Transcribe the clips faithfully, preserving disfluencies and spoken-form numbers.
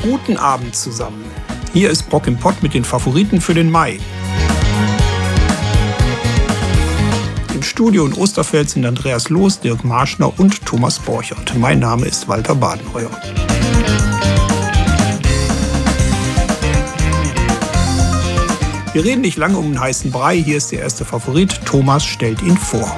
Guten Abend zusammen. Hier ist Bock im Pott mit den Favoriten für den Mai. Im Studio in Osterfeld sind Andreas Loos, Dirk Marschner und Thomas Borchert. Mein Name ist Walter Badenheuer. Wir reden nicht lange um einen heißen Brei. Hier ist der erste Favorit. Thomas stellt ihn vor.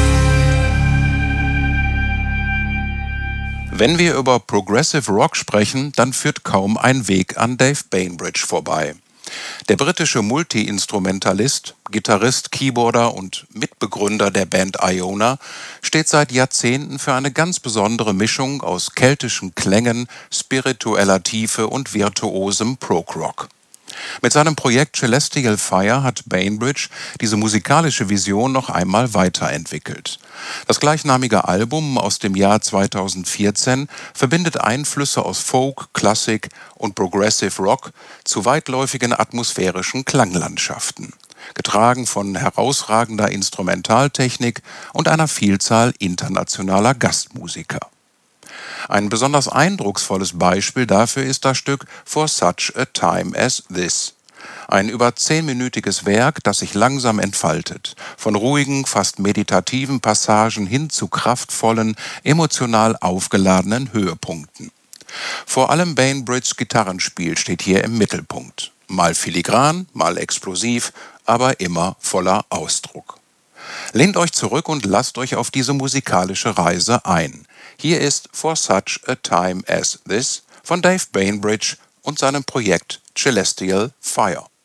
Wenn wir über Progressive Rock sprechen, dann führt kaum ein Weg an Dave Bainbridge vorbei. Der britische Multi-Instrumentalist, Gitarrist, Keyboarder und Mitbegründer der Band Iona steht seit Jahrzehnten für eine ganz besondere Mischung aus keltischen Klängen, spiritueller Tiefe und virtuosem Prog-Rock. Mit seinem Projekt Celestial Fire hat Bainbridge diese musikalische Vision noch einmal weiterentwickelt. Das gleichnamige Album aus dem Jahr zweitausendvierzehn verbindet Einflüsse aus Folk, Klassik und Progressive Rock zu weitläufigen atmosphärischen Klanglandschaften, getragen von herausragender Instrumentaltechnik und einer Vielzahl internationaler Gastmusiker. Ein besonders eindrucksvolles Beispiel dafür ist das Stück For Such a Time as This. Ein über zehnminütiges Werk, das sich langsam entfaltet, von ruhigen, fast meditativen Passagen hin zu kraftvollen, emotional aufgeladenen Höhepunkten. Vor allem Bainbridges Gitarrenspiel steht hier im Mittelpunkt. Mal filigran, mal explosiv, aber immer voller Ausdruck. Lehnt euch zurück und lasst euch auf diese musikalische Reise ein. Hier ist For Such a Time as This von Dave Bainbridge und seinem Projekt Celestial Fire.